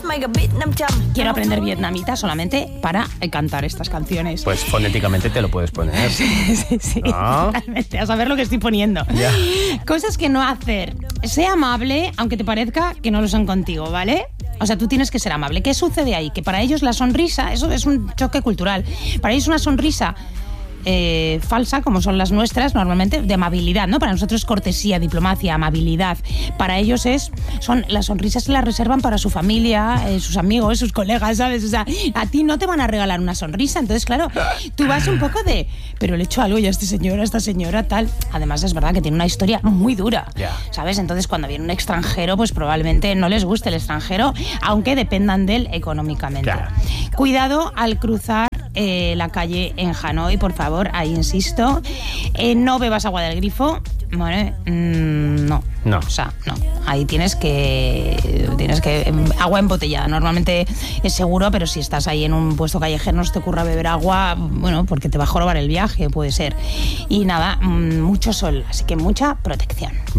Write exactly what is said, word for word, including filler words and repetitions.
Quiero aprender vietnamita solamente para cantar estas canciones. Pues fonéticamente te lo puedes poner. Sí, sí, sí. ¿No? Realmente, a saber lo que estoy poniendo. Ya. Cosas que no hacer. Sé amable, aunque te parezca que no lo son contigo, ¿vale? O sea, tú tienes que ser amable. ¿Qué sucede ahí? Que para ellos la sonrisa, eso es un choque cultural. Para ellos una sonrisa eh, falsa, como son las nuestras, normalmente, de amabilidad, ¿no? Para nosotros es cortesía, diplomacia, amabilidad. Para ellos es, son, las sonrisas se las reservan para su familia, eh, sus amigos, sus colegas, ¿sabes? O sea, a ti no te van a regalar una sonrisa. Entonces, claro, tú vas un poco de, pero le he hecho algo ya a este señor, a esta señora, tal. Además, es verdad que tiene una historia muy dura, yeah. ¿sabes? Entonces, cuando viene un extranjero, pues probablemente no les guste el extranjero, aunque dependan de él económicamente. Claro. Cuidado al cruzar eh, la calle en Hanoi, por favor, ahí insisto. Eh, no bebas agua del grifo. Bueno, mmm, no. No. O sea, no. Ahí tienes que. Tienes que. Agua embotellada. Normalmente es seguro, pero si estás ahí en un puesto callejero, no se te ocurra beber agua, bueno, porque te va a jorobar el viaje, puede ser. Y nada, mmm, mucho sol. Así que mucha protección.